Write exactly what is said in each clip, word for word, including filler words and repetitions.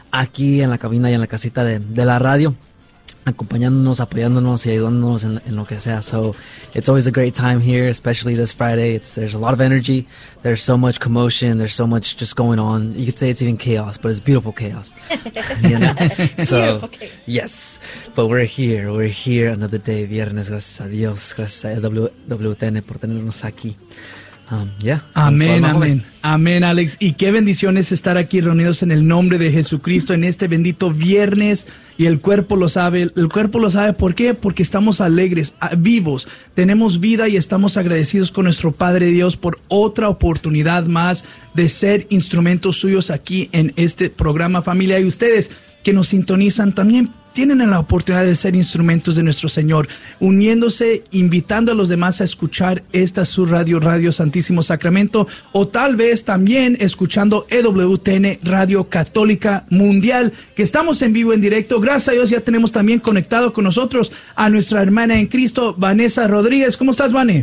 aquí en la cabina y en la casita de, de la radio, acompañándonos, apoyándonos y ayudándonos en, en lo que sea. So it's always a great time here, especially this Friday. It's there's a lot of energy, there's so much commotion, there's so much just going on. You could say it's even chaos, but it's beautiful chaos. You know? So yes, but we're here, we're here another day, viernes, gracias a Dios, gracias a W T N por tenernos aquí. Um, yeah. Amén, amén, amén, Alex. Y qué bendiciones estar aquí reunidos en el nombre de Jesucristo en este bendito viernes. Y el cuerpo lo sabe. El cuerpo lo sabe, ¿por qué? Porque estamos alegres, vivos, tenemos vida y estamos agradecidos con nuestro Padre Dios por otra oportunidad más de ser instrumentos suyos aquí en este programa, familia. Y ustedes que nos sintonizan también tienen la oportunidad de ser instrumentos de nuestro Señor, uniéndose, invitando a los demás a escuchar esta su radio, Radio Santísimo Sacramento, o tal vez también escuchando E W T N Radio Católica Mundial, que estamos en vivo, en directo. Gracias a Dios ya tenemos también conectado con nosotros a nuestra hermana en Cristo, Vanessa Rodríguez. ¿Cómo estás, Vane?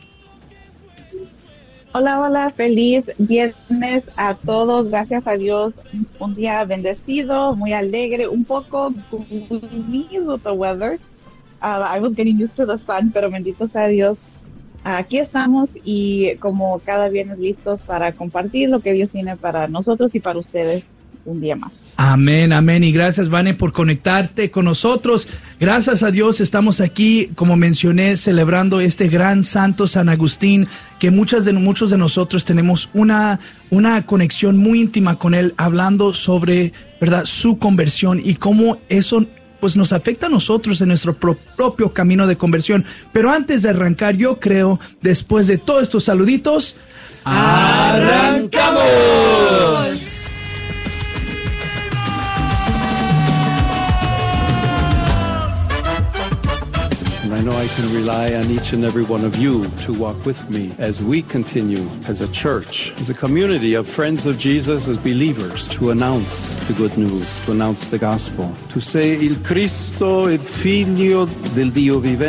Hola, hola, feliz viernes a todos, gracias a Dios, un día bendecido, muy alegre, un poco gloomy with the weather. Uh, I was getting used to the sun, pero bendito sea Dios. Aquí estamos y como cada viernes listos para compartir lo que Dios tiene para nosotros y para ustedes un día más. Amén, amén. Y gracias, Vane, por conectarte con nosotros. Gracias a Dios estamos aquí, como mencioné, celebrando este gran santo San Agustín, que muchas de, muchos de nosotros tenemos una, una conexión muy íntima con él, hablando sobre, ¿verdad?, su conversión y cómo eso pues nos afecta a nosotros en nuestro pro- propio camino de conversión. Pero antes de arrancar, yo creo, después de todos estos saluditos, ¡arrancamos! I know I can rely on each and every one of you to walk with me as we continue as a church, as a community of friends of Jesus, as believers, to announce the good news, to announce the gospel, to say il Cristo, il Figlio del Dio vivente.